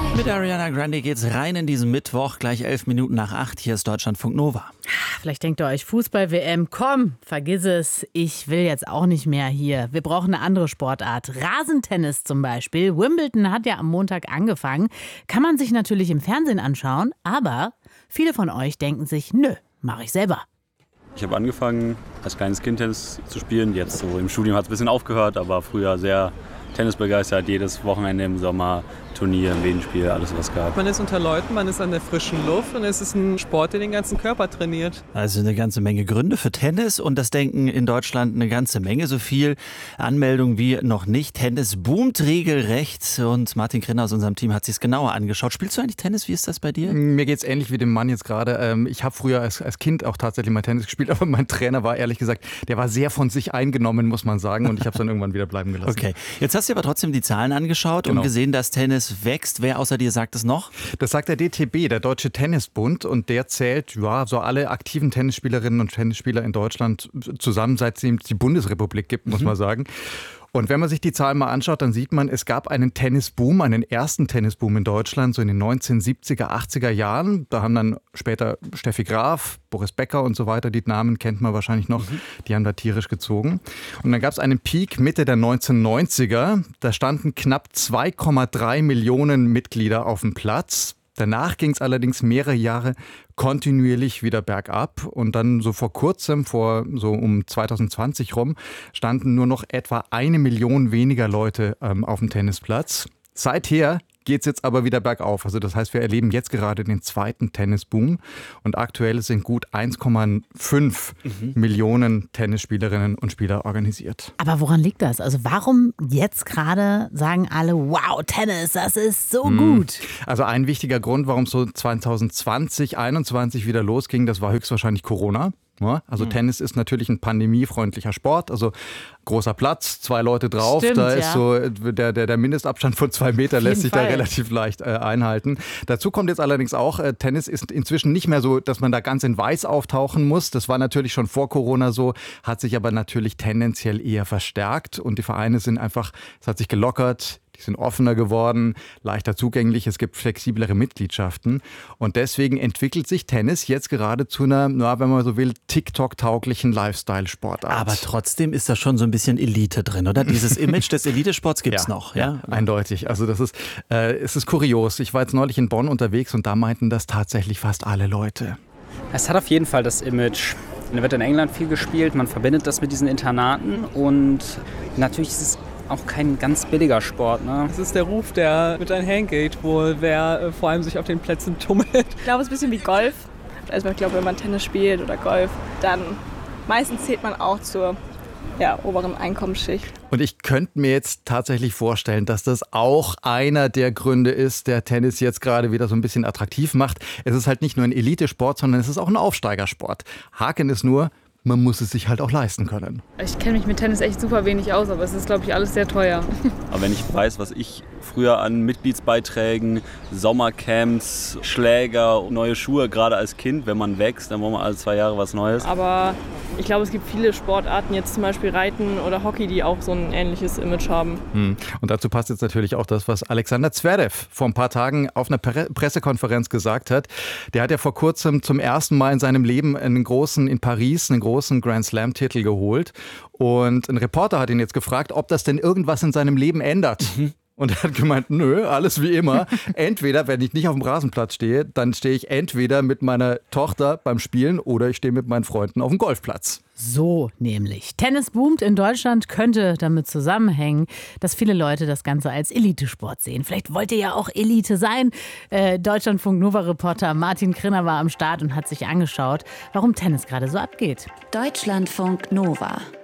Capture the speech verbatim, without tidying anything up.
Mit Ariana Grande geht's rein in diesen Mittwoch, gleich elf Minuten nach acht. Hier ist Deutschlandfunk Nova. Vielleicht denkt ihr euch, Fußball-W M, komm, vergiss es. Ich will jetzt auch nicht mehr hier. Wir brauchen eine andere Sportart. Rasentennis zum Beispiel. Wimbledon hat ja am Montag angefangen. Kann man sich natürlich im Fernsehen anschauen, aber viele von euch denken sich, nö, mache ich selber. Ich habe angefangen, als kleines Kind Tennis zu spielen. Jetzt so im Studium hat es ein bisschen aufgehört, aber früher sehr tennisbegeistert. Jedes Wochenende im Sommer, Turnier, Medenspiel, alles was es gab. Man ist unter Leuten, man ist an der frischen Luft und es ist ein Sport, der den ganzen Körper trainiert. Also eine ganze Menge Gründe für Tennis und das denken in Deutschland eine ganze Menge. So viel Anmeldungen wie noch nicht. Tennis boomt regelrecht und Martin Krenner aus unserem Team hat sich es genauer angeschaut. Spielst du eigentlich Tennis? Wie ist das bei dir? Mir geht es ähnlich wie dem Mann jetzt gerade. Ich habe früher als, als Kind auch tatsächlich mal Tennis gespielt, aber mein Trainer war ehrlich gesagt, der war sehr von sich eingenommen, muss man sagen, und ich habe es dann irgendwann wieder bleiben gelassen. Okay, jetzt hast du aber trotzdem die Zahlen angeschaut Genau. und gesehen, dass Tennis wächst. Wer außer dir sagt es noch? Das sagt der D T B, der Deutsche Tennisbund, und der zählt ja so alle aktiven Tennisspielerinnen und Tennisspieler in Deutschland zusammen, seitdem es die Bundesrepublik gibt, muss mhm. man sagen. Und wenn man sich die Zahlen mal anschaut, dann sieht man, es gab einen Tennisboom, einen ersten Tennisboom in Deutschland, so in den neunzehnhundertsiebziger, achtziger Jahren. Da haben dann später Steffi Graf, Boris Becker und so weiter, die Namen kennt man wahrscheinlich noch, mhm. die haben da tierisch gezogen. Und dann gab es einen Peak Mitte der neunzehnhundertneunziger, da standen knapp zwei Komma drei Millionen Mitglieder auf dem Platz. Danach ging es allerdings mehrere Jahre kontinuierlich wieder bergab und dann so vor kurzem, vor so um zwanzig zwanzig rum, standen nur noch etwa eine Million weniger Leute ähm, auf dem Tennisplatz. Seither geht es jetzt aber wieder bergauf. Also das heißt, wir erleben jetzt gerade den zweiten Tennisboom und aktuell sind gut eins Komma fünf mhm. Millionen Tennisspielerinnen und Spieler organisiert. Aber woran liegt das? Also warum jetzt gerade sagen alle, wow, Tennis, das ist so mhm. gut? Also ein wichtiger Grund, warum es so zwanzig zwanzig, einundzwanzig wieder losging, das war höchstwahrscheinlich Corona. Ja, also mhm. Tennis ist natürlich ein pandemiefreundlicher Sport, also großer Platz, zwei Leute drauf, Stimmt, da ja. ist so der, der, der Mindestabstand von zwei Meter lässt sich Fall. da relativ leicht äh, einhalten. Dazu kommt jetzt allerdings auch, äh, Tennis ist inzwischen nicht mehr so, dass man da ganz in weiß auftauchen muss. Das war natürlich schon vor Corona so, hat sich aber natürlich tendenziell eher verstärkt und die Vereine sind einfach, es hat sich gelockert. Die sind offener geworden, leichter zugänglich, es gibt flexiblere Mitgliedschaften und deswegen entwickelt sich Tennis jetzt gerade zu einer, na, wenn man so will, TikTok-tauglichen Lifestyle-Sportart. Aber trotzdem ist da schon so ein bisschen Elite drin, oder? Dieses Image des Elitesports gibt es ja, noch. Ja? ja, eindeutig. Also das ist, äh, es ist kurios. Ich war jetzt neulich in Bonn unterwegs und da meinten das tatsächlich fast alle Leute. Es hat auf jeden Fall das Image. Da wird in England viel gespielt, man verbindet das mit diesen Internaten und natürlich ist es auch kein ganz billiger Sport, ne? Das ist der Ruf, der mit einhergeht, wo wer äh, vor allem sich auf den Plätzen tummelt. Ich glaube, es ist ein bisschen wie Golf. Also ich glaube, wenn man Tennis spielt oder Golf, dann meistens zählt man auch zur ja, oberen Einkommensschicht. Und ich könnte mir jetzt tatsächlich vorstellen, dass das auch einer der Gründe ist, der Tennis jetzt gerade wieder so ein bisschen attraktiv macht. Es ist halt nicht nur ein Elitesport, sondern es ist auch ein Aufsteigersport. Haken ist nur, man muss es sich halt auch leisten können. Ich kenne mich mit Tennis echt super wenig aus, aber es ist, glaube ich, alles sehr teuer. Aber wenn ich weiß, was ich früher an Mitgliedsbeiträgen, Sommercamps, Schläger, neue Schuhe, gerade als Kind, wenn man wächst, dann wollen wir alle zwei Jahre was Neues. Aber ich glaube, es gibt viele Sportarten, jetzt zum Beispiel Reiten oder Hockey, die auch so ein ähnliches Image haben. Hm. Und dazu passt jetzt natürlich auch das, was Alexander Zverev vor ein paar Tagen auf einer Pre- Pressekonferenz gesagt hat. Der hat ja vor kurzem zum ersten Mal in seinem Leben einen großen, in Paris, einen großen Grand Slam-Titel geholt. Und ein Reporter hat ihn jetzt gefragt, ob das denn irgendwas in seinem Leben ändert. Mhm. Und er hat gemeint, nö, alles wie immer. Entweder, wenn ich nicht auf dem Rasenplatz stehe, dann stehe ich entweder mit meiner Tochter beim Spielen oder ich stehe mit meinen Freunden auf dem Golfplatz. So nämlich. Tennis boomt in Deutschland, könnte damit zusammenhängen, dass viele Leute das Ganze als Elitesport sehen. Vielleicht wollt ihr ja auch Elite sein. Äh, Deutschlandfunk-Nova-Reporter Martin Krenner war am Start und hat sich angeschaut, warum Tennis gerade so abgeht. Deutschlandfunk Nova.